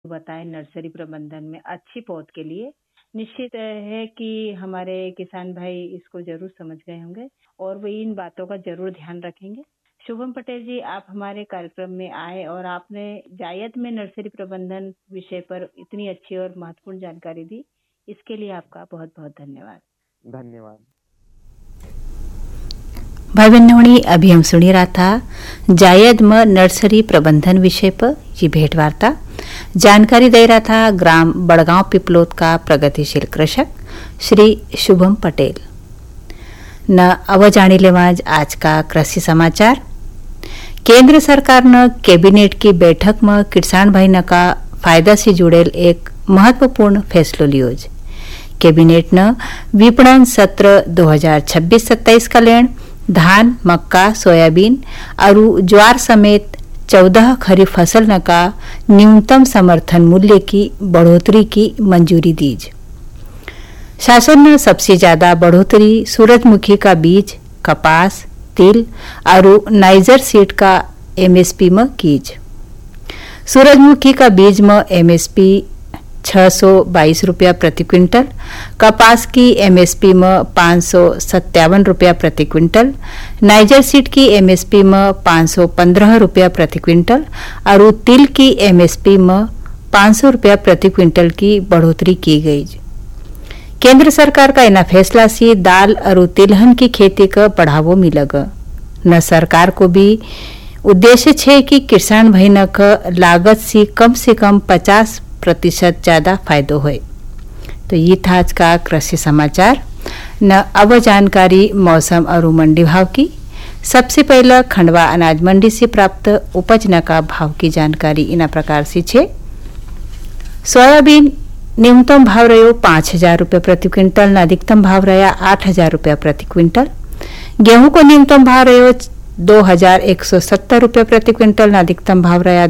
बताएं नर्सरी प्रबंधन में अच्छी पौध के लिए। निश्चित है कि हमारे किसान भाई इसको जरूर समझ गए होंगे और वो इन बातों का जरूर ध्यान रखेंगे। शुभम पटेल जी, आप हमारे कार्यक्रम में आए और आपने जायद में नर्सरी प्रबंधन विषय पर इतनी अच्छी और महत्वपूर्ण जानकारी दी, इसके लिए आपका बहुत बहुत धन्यवाद। धन्यवाद। भाई बहनों, अभी हम सुनी रहा था जायद में नर्सरी प्रबंधन विषय पर ये भेंट वार्ता। जानकारी दे रहा था ग्राम बड़गांव पिपलोद का प्रगतिशील कृषक श्री शुभम पटेल न। अब जानी लेवाज आज का कृषि समाचार। केंद्र सरकार ने कैबिनेट की बैठक में किसान भाई न का फायदा से जुड़ेल एक महत्वपूर्ण फैसलो लियो। कैबिनेट ने विपणन सत्र 2026-27 का लेन धान, मक्का, सोयाबीन और ज्वार समेत 14 खरीफ फसल न का न्यूनतम समर्थन मूल्य की बढ़ोतरी की मंजूरी दी। शासन ने सबसे ज्यादा बढ़ोतरी सूरजमुखी का बीज, कपास, तिल और नाइजर सीड का एमएसपी में की। सूरजमुखी का बीज में एमएसपी 622 रुपया प्रति क्विंटल, कपास की एमएसपी में 557 रुपया प्रति क्विंटल, नाइजर सीड की एमएसपी में 515 रुपया प्रति क्विंटल और तिल की एमएसपी में 500 रुपया प्रति क्विंटल की बढ़ोतरी की गई। केंद्र सरकार का इन फैसला से दाल और तिलहन की खेती का बढ़ावो मिलेगा। न सरकार को भी उद्देश्य है कि किसान भाई न का लागत से कम 50% ज्यादा फायदो हो। तो ये था आज का कृषि समाचार न। अब जानकारी मौसम और मंडी भाव की। सबसे पहले खंडवा अनाज मंडी से प्राप्त उपज न का भाव की जानकारी इन प्रकार से छे। सोयाबीन न्यूनतम भाव रहो 5,000 रुपये प्रति क्विंटल न अधिकतम भाव रहा 8,000 रुपया प्रति क्विंटल। गेहूं को न्यूनतम भाव रहो 2,170 रुपये प्रति क्विंटल न अधिकतम भाव रहा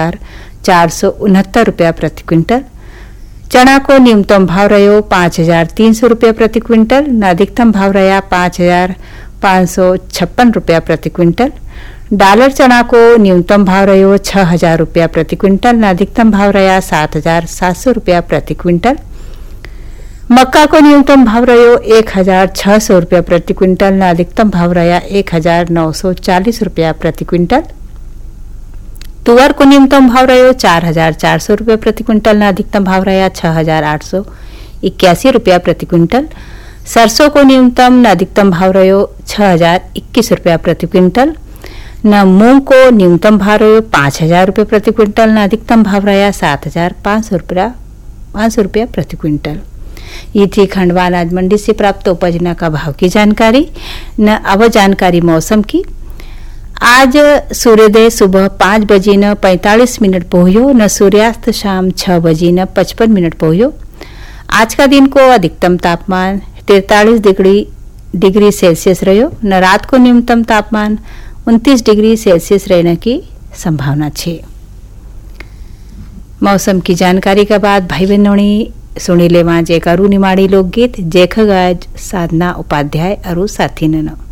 2,469 रुपया प्रति क्विंटल। चना को न्यूनतम भाव रहो 5,300 रुपया प्रति क्विंटल न अधिकतम भाव रहा 5,556 रुपया प्रति क्विंटल। डॉलर चना को न्यूनतम भाव रहो 6,000 रुपया प्रति क्विंटल न अधिकतम भाव रहा 7,700 रुपया प्रति क्विंटल। मक्का को न्यूनतम भाव रहो 1,600 रुपया प्रति क्विंटल न अधिकतम भाव रहा 1,940 रुपया प्रति क्विंटल। तुअर को न्यूनतम भाव रहो 4,400 रुपया प्रति क्विंटल न अधिकतम भाव रहा 6,881 रुपया प्रति क्विंटल। सरसों को न्यूनतम न अधिकतम भाव रहो 6,021 रुपया प्रति क्विंटल। न मूंग को न्यूनतम भाव रहो 5,000 रुपये प्रति क्विंटल न अधिकतम भाव रहा 7,500 रुपया प्रति क्विंटल। ये थी खंडवा अनाज मंडी से प्राप्त उपजना का भाव की जानकारी न। अब जानकारी मौसम की। आज सूर्योदय सुबह 5 बजे न 45 मिनट पहुंचो न सूर्यास्त शाम 6 बजे न 55 मिनट पहुंचो। आज का दिन को अधिकतम तापमान 43 डिग्री सेल्सियस रहो न। रात को न्यूनतम तापमान 29 डिग्री सेल्सियस रहने की संभावना है। मौसम की जानकारी के बाद भाई बहनों सुनी ले एक अरु निमाड़ी लोकगीत जेख गाय साधना उपाध्याय और साथी न।